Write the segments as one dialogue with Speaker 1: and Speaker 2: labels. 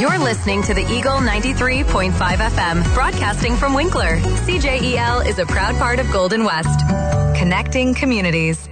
Speaker 1: You're listening to the Eagle 93.5 FM, broadcasting from Winkler. CJEL is a proud part of Golden West, connecting communities.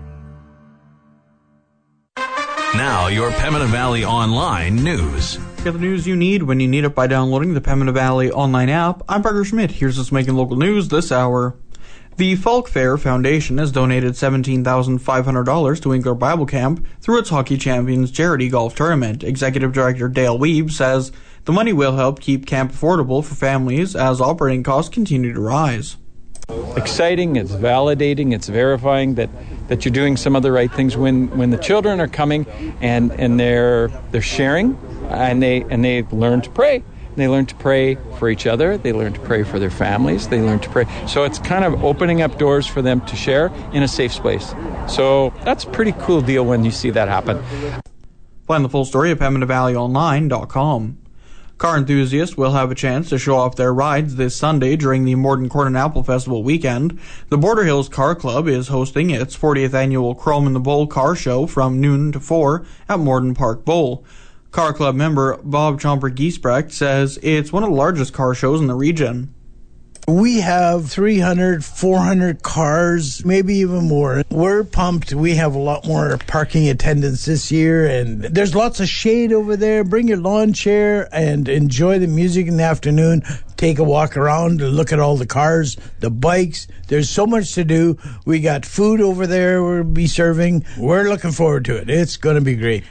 Speaker 2: Now, your Pembina Valley Online news.
Speaker 3: Get the news you need when you need it by downloading the Pembina Valley Online app. I'm Parker Schmidt. Here's what's making local news this hour. The Falk Fair Foundation has donated $17,500 to Winkler Bible Camp through its Hockey Champions Charity Golf Tournament. Executive Director Dale Weeb says the money will help keep camp affordable for families as operating costs continue to rise.
Speaker 4: Exciting, it's validating, it's verifying that you're doing some of the right things when the children are coming and they're sharing and they learn to pray. They learn to pray for each other. They learn to pray for their families. They learn to pray. So it's kind of opening up doors for them to share in a safe space. So that's a pretty cool deal when you see that happen.
Speaker 3: Find the full story at PembinaValleyOnline.com. Car enthusiasts will have a chance to show off their rides this Sunday during the Morden Corn and Apple Festival weekend. The Border Hills Car Club is hosting its 40th annual Chrome in the Bowl car show from noon to 4 at Morden Park Bowl. Car Club member Bob Chomper-Giesbrecht says it's one of the largest car shows in the region.
Speaker 5: We have 300, 400 cars, maybe even more. We're pumped. We have a lot more parking attendance this year, and there's lots of shade over there. Bring your lawn chair and enjoy the music in the afternoon. Take a walk around and look at all the cars, the bikes. There's so much to do. We got food over there we'll be serving. We're looking forward to it. It's going to be great.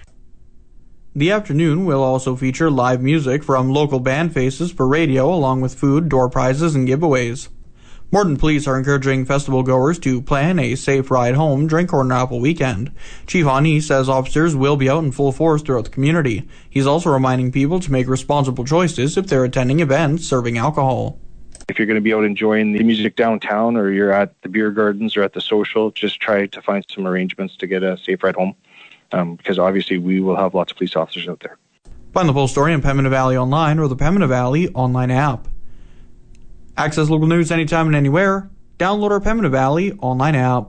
Speaker 3: The afternoon will also feature live music from local band faces for radio, along with food, door prizes, and giveaways. Morden Police are encouraging festival goers to plan a safe ride home during Corn and Apple weekend. Chief Ani says officers will be out in full force throughout the community. He's also reminding people to make responsible choices if they're attending events serving alcohol.
Speaker 6: If you're going to be out enjoying the music downtown, or you're at the beer gardens or at the social, just try to find some arrangements to get a safe ride home. Because obviously we will have lots of police officers out there.
Speaker 3: Find the full story on Pembina Valley Online or the Pembina Valley Online app. Access local news anytime and anywhere. Download our Pembina Valley Online app.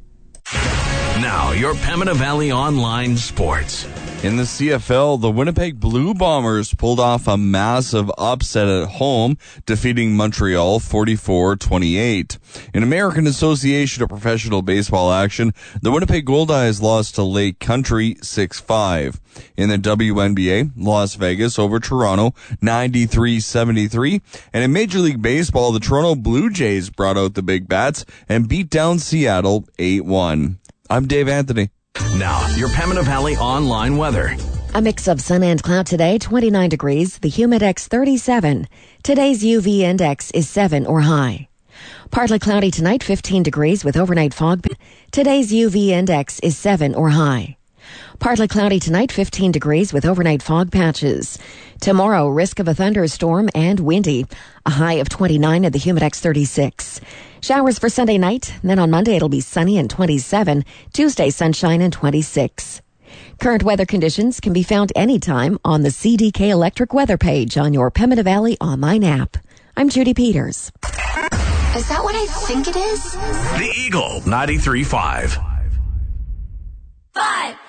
Speaker 2: Now, your Pembina Valley Online sports.
Speaker 7: In the CFL, the Winnipeg Blue Bombers pulled off a massive upset at home, defeating Montreal 44-28. In American Association of Professional Baseball action, the Winnipeg Goldeyes lost to Lake Country 6-5. In the WNBA, Las Vegas over Toronto 93-73. And in Major League Baseball, the Toronto Blue Jays brought out the big bats and beat down Seattle 8-1. I'm Dave Anthony.
Speaker 2: Now, your Pembina Valley Online weather.
Speaker 8: A mix of sun and cloud today, 29 degrees, the humidex 37. Today's UV index is 7 or high. Partly cloudy tonight, 15 degrees with overnight fog. Today's UV index is 7 or high. Partly cloudy tonight, 15 degrees with overnight fog patches. Tomorrow, risk of a thunderstorm and windy. A high of 29 and the humidex 36. Showers for Sunday night. Then on Monday, it'll be sunny and 27. Tuesday, sunshine and 26. Current weather conditions can be found anytime on the CDK Electric weather page on your Pembina Valley Online app. I'm Judy Peters.
Speaker 9: Is that what I think it is?
Speaker 2: The Eagle 93.5.
Speaker 9: 5.